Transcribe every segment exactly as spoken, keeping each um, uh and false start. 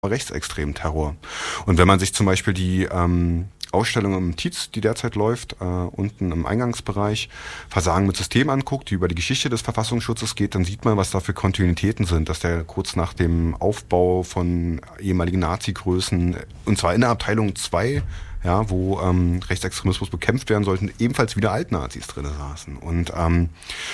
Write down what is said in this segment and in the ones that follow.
rechtsextremen Terror. Und wenn man sich zum Beispiel die ähm, Ausstellung im Tietz, die derzeit läuft, äh, unten im Eingangsbereich, Versagen mit System anguckt, die über die Geschichte des Verfassungsschutzes geht, dann sieht man, was da für Kontinuitäten sind, dass der kurz nach dem Aufbau von ehemaligen Nazi-Größen, und zwar in der Abteilung zwei, ja, wo ähm, Rechtsextremismus bekämpft werden sollten, ebenfalls wieder Altnazis drin saßen. Und ähm,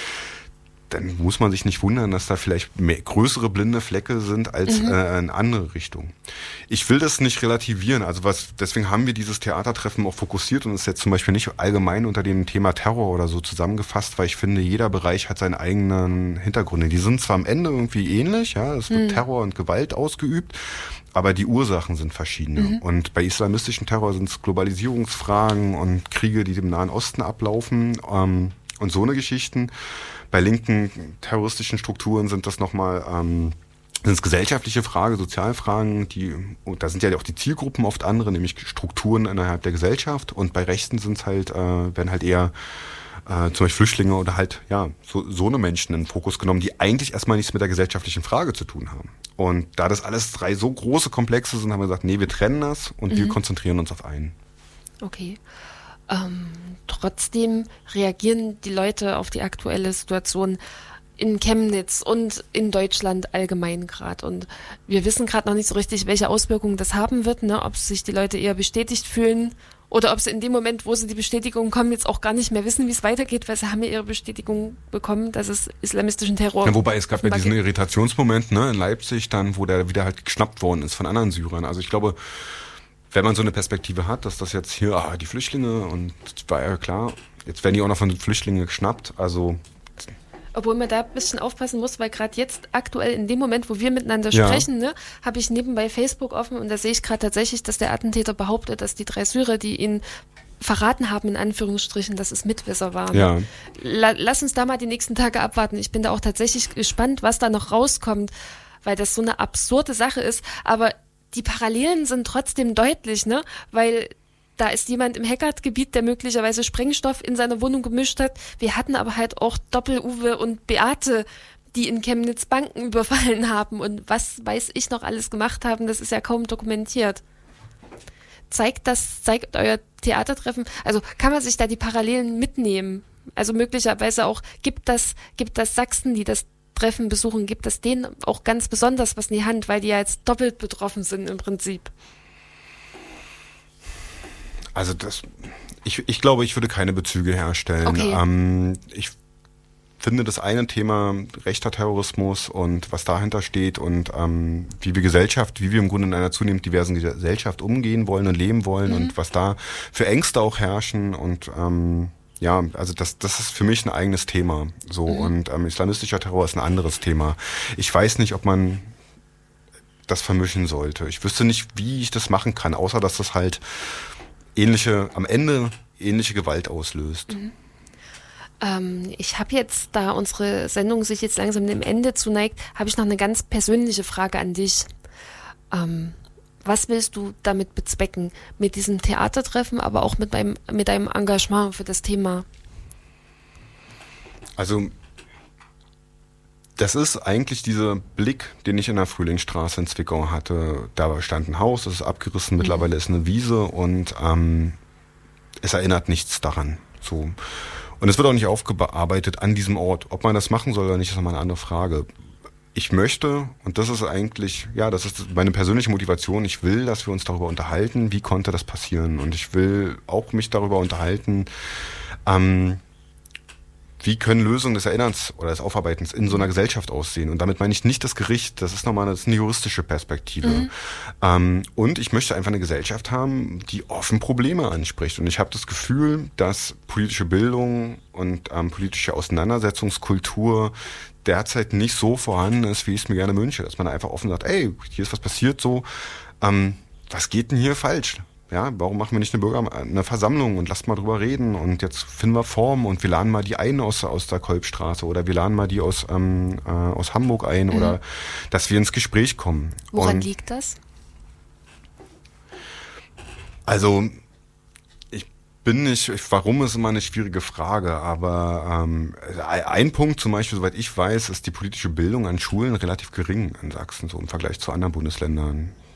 dann muss man sich nicht wundern, dass da vielleicht mehr, größere blinde Flecke sind als mhm. äh, in andere Richtungen. Ich will das nicht relativieren. Also was, deswegen haben wir dieses Theatertreffen auch fokussiert und es ist jetzt zum Beispiel nicht allgemein unter dem Thema Terror oder so zusammengefasst, weil ich finde, jeder Bereich hat seinen eigenen Hintergrund. Die sind zwar am Ende irgendwie ähnlich, ja, es wird mhm. Terror und Gewalt ausgeübt, aber die Ursachen sind verschiedene. Mhm. Und bei islamistischen Terror sind es Globalisierungsfragen und Kriege, die im Nahen Osten ablaufen ähm, und so eine Geschichten. Bei linken terroristischen Strukturen sind das nochmal, ähm, sind es gesellschaftliche Fragen, Sozialfragen, die, und da sind ja auch die Zielgruppen oft andere, nämlich Strukturen innerhalb der Gesellschaft. Und bei Rechten sind es halt, äh, werden halt eher äh, zum Beispiel Flüchtlinge oder halt, ja, so, so eine Menschen in den Fokus genommen, die eigentlich erstmal nichts mit der gesellschaftlichen Frage zu tun haben. Und da das alles drei so große Komplexe sind, haben wir gesagt, nee, wir trennen das und mhm. wir konzentrieren uns auf einen. Okay. Ähm, trotzdem reagieren die Leute auf die aktuelle Situation in Chemnitz und in Deutschland allgemein gerade. Und wir wissen gerade noch nicht so richtig, welche Auswirkungen das haben wird, ne? Ob sich die Leute eher bestätigt fühlen oder ob sie in dem Moment, wo sie die Bestätigung kommen, jetzt auch gar nicht mehr wissen, wie es weitergeht, weil sie haben ja ihre Bestätigung bekommen, dass es islamistischen Terror... Ja, wobei es gab ja diesen Irritationsmoment, ne, in Leipzig dann, wo der wieder halt geschnappt worden ist von anderen Syrern. Also ich glaube... Wenn man so eine Perspektive hat, dass das jetzt hier, ah, die Flüchtlinge, und war ja klar, jetzt werden die auch noch von den Flüchtlingen geschnappt, also... Obwohl man da ein bisschen aufpassen muss, weil gerade jetzt aktuell in dem Moment, wo wir miteinander ja. sprechen, ne, habe ich nebenbei Facebook offen und da sehe ich gerade tatsächlich, dass der Attentäter behauptet, dass die drei Syrer, die ihn verraten haben, in Anführungsstrichen, dass es Mitwisser waren. Ja. La- lass uns da mal die nächsten Tage abwarten. Ich bin da auch tatsächlich gespannt, was da noch rauskommt, weil das so eine absurde Sache ist, aber die Parallelen sind trotzdem deutlich, ne? Weil da ist jemand im Heckert-Gebiet, der möglicherweise Sprengstoff in seiner Wohnung gemischt hat. Wir hatten aber halt auch Doppel-Uwe und Beate, die in Chemnitz Banken überfallen haben und was weiß ich noch alles gemacht haben, das ist ja kaum dokumentiert. Zeigt das, zeigt euer Theatertreffen, also kann man sich da die Parallelen mitnehmen? Also möglicherweise auch, gibt das, gibt das Sachsen, die das Treffen besuchen, gibt es denen auch ganz besonders was in die Hand, weil die ja jetzt doppelt betroffen sind im Prinzip. Also das, ich, ich glaube, ich würde keine Bezüge herstellen. Okay. Ähm, ich finde das eine Thema rechter Terrorismus und was dahinter steht und ähm, wie wir Gesellschaft, wie wir im Grunde in einer zunehmend diversen Gesellschaft umgehen wollen und leben wollen mhm. und was da für Ängste auch herrschen und ähm, ja, also das das ist für mich ein eigenes Thema. So mhm. und ähm, islamistischer Terror ist ein anderes Thema. Ich weiß nicht, ob man das vermischen sollte. Ich wüsste nicht, wie ich das machen kann, außer dass das halt ähnliche, am Ende ähnliche Gewalt auslöst. Mhm. Ähm, ich habe jetzt, da unsere Sendung sich jetzt langsam dem Ende zuneigt, habe ich noch eine ganz persönliche Frage an dich. Ähm, Was willst du damit bezwecken? Mit diesem Theatertreffen, aber auch mit deinem, mit deinem Engagement für das Thema? Also, das ist eigentlich dieser Blick, den ich in der Frühlingsstraße in Zwickau hatte. Da stand ein Haus, das ist abgerissen, mhm. mittlerweile ist eine Wiese und ähm, es erinnert nichts daran. So. Und es wird auch nicht aufgearbeitet an diesem Ort. Ob man das machen soll oder nicht, ist nochmal eine andere Frage. Ich möchte, und das ist eigentlich, ja, das ist meine persönliche Motivation, ich will, dass wir uns darüber unterhalten, wie konnte das passieren. Und ich will auch mich darüber unterhalten, ähm, wie können Lösungen des Erinnerns oder des Aufarbeitens in so einer Gesellschaft aussehen. Und damit meine ich nicht das Gericht, das ist nochmal das ist eine juristische Perspektive. Mhm. Ähm, und ich möchte einfach eine Gesellschaft haben, die offen Probleme anspricht. Und ich habe das Gefühl, dass politische Bildung und ähm, politische Auseinandersetzungskultur derzeit nicht so vorhanden ist, wie ich es mir gerne wünsche. Dass man einfach offen sagt, ey, hier ist was passiert so, ähm, was geht denn hier falsch? Ja, warum machen wir nicht eine Bürger, eine Versammlung und lasst mal drüber reden und jetzt finden wir Formen und wir laden mal die ein aus, aus der Kolbstraße oder wir laden mal die aus, ähm, äh, aus Hamburg ein mhm. oder dass wir ins Gespräch kommen. Woran und liegt das? Also bin ich, warum ist immer eine schwierige Frage, aber ähm, ein Punkt zum Beispiel, soweit ich weiß, ist die politische Bildung an Schulen relativ gering in Sachsen, so im Vergleich zu anderen Bundesländern.